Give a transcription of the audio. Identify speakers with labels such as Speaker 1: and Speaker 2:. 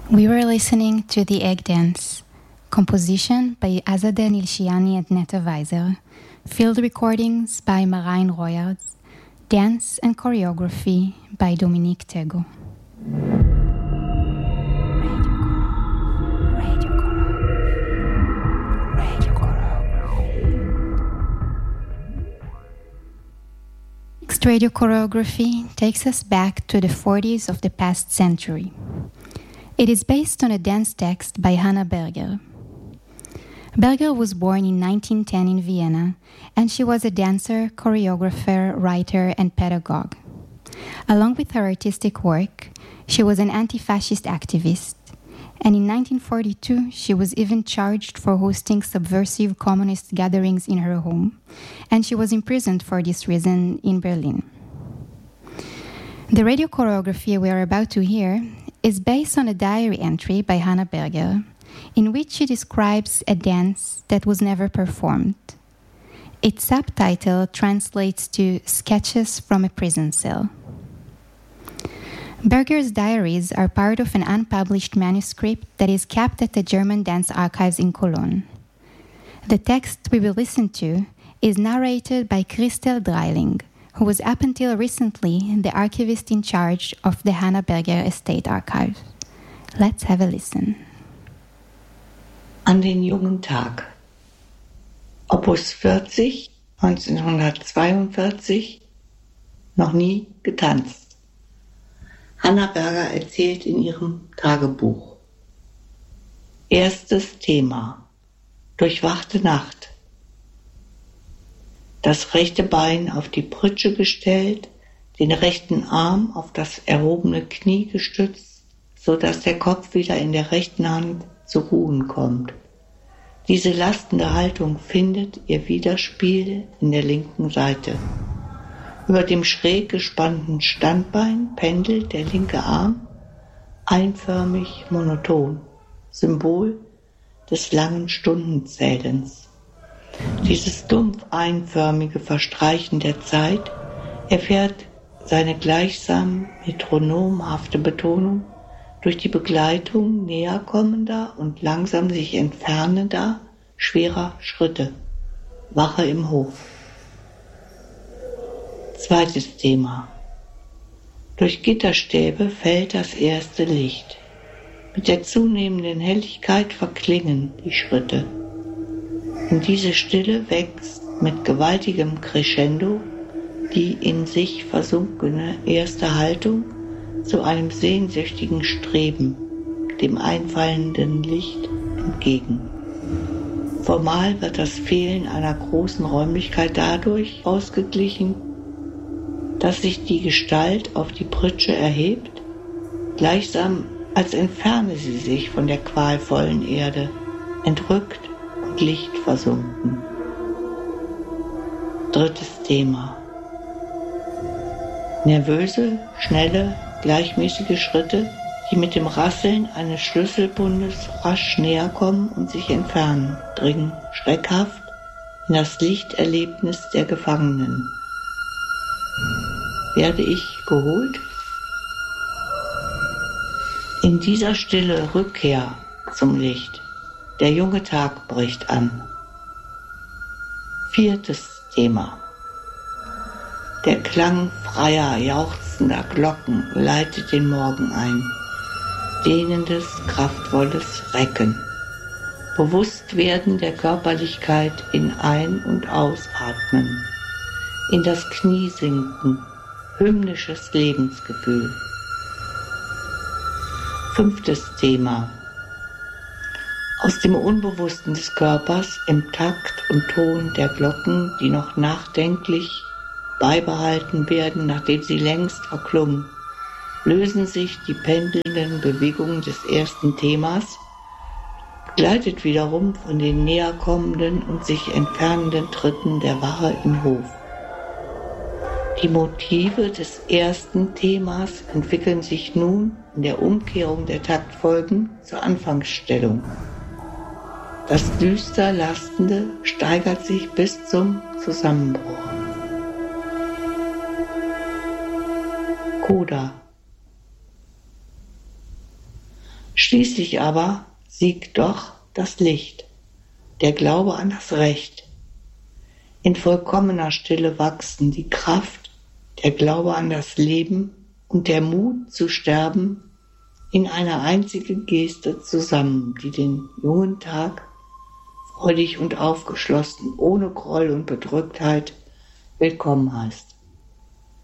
Speaker 1: We were listening to The Egg Dance, composition by Azadeh Nilshiani and Netta Weiser, field recordings by Marijn Royards, dance and choreography by Dominique Tego. Mixed radio choreography takes us back to the 40s of the past century. It is based on a dance text by Hannah Berger. Berger was born in 1910 in Vienna, and she was a dancer, choreographer, writer, and pedagogue. Along with her artistic work, she was an anti-fascist activist, and in 1942 she was even charged for hosting subversive communist gatherings in her home, and she was imprisoned for this reason in Berlin. The radio choreography we are about to hear is based on a diary entry by Hannah Berger, in which she describes a dance that was never performed. Its subtitle translates to Sketches from a Prison Cell. Berger's diaries are part of an unpublished manuscript that is kept at the German Dance Archives in Cologne. The text we will listen to is narrated by Christel Dreiling, who was up until recently the archivist in charge of the Hannah Berger Estate Archive. Let's have a listen.
Speaker 2: An den jungen Tag. Opus 40, 1942, noch nie getanzt. Hannah Berger erzählt in ihrem Tagebuch. Erstes Thema. Durchwachte Nacht. Das rechte Bein auf die Pritsche gestellt, den rechten Arm auf das erhobene Knie gestützt, so dass der Kopf wieder in der rechten Hand zu ruhen kommt. Diese lastende Haltung findet ihr Widerspiel in der linken Seite. Über dem schräg gespannten Standbein pendelt der linke Arm, einförmig monoton, Symbol des langen Stundenzählens. Dieses dumpf einförmige Verstreichen der Zeit erfährt seine gleichsam metronomhafte Betonung durch die Begleitung näher kommender und langsam sich entfernender, schwerer Schritte. Wache im Hof. Zweites Thema. Durch Gitterstäbe fällt das erste Licht. Mit der zunehmenden Helligkeit verklingen die Schritte. Und diese Stille wächst mit gewaltigem Crescendo die in sich versunkene erste Haltung zu einem sehnsüchtigen Streben, dem einfallenden Licht entgegen. Formal wird das Fehlen einer großen Räumlichkeit dadurch ausgeglichen, dass sich die Gestalt auf die Pritsche erhebt, gleichsam als entferne sie sich von der qualvollen Erde, entrückt und lichtversunken. Drittes Thema. Nervöse, schnelle, gleichmäßige Schritte, die mit dem Rasseln eines Schlüsselbundes rasch näher kommen und sich entfernen, dringen schreckhaft in das Lichterlebnis der Gefangenen. Werde ich geholt? In dieser Stille Rückkehr zum Licht. Der junge Tag bricht an. Viertes Thema. Der Klang freier, jauchzender Glocken leitet den Morgen ein. Dehnendes, kraftvolles Recken. Bewusstwerden der Körperlichkeit in Ein- und Ausatmen. In das Knie sinken. Hymnisches Lebensgefühl. Fünftes Thema. Aus dem Unbewussten des Körpers im Takt und Ton der Glocken, die noch nachdenklich beibehalten werden, nachdem sie längst verklungen, lösen sich die pendelnden Bewegungen des ersten Themas, begleitet wiederum von den näher kommenden und sich entfernenden Tritten der Wache im Hof. Die Motive des ersten Themas entwickeln sich nun in der Umkehrung der Taktfolgen zur Anfangsstellung. Das düster Lastende steigert sich bis zum Zusammenbruch. Schließlich aber siegt doch das Licht, der Glaube an das Recht. In vollkommener Stille wachsen die Kraft, der Glaube an das Leben und der Mut zu sterben in einer einzigen Geste zusammen, die den jungen Tag freudig und aufgeschlossen, ohne Groll und Bedrücktheit willkommen heißt.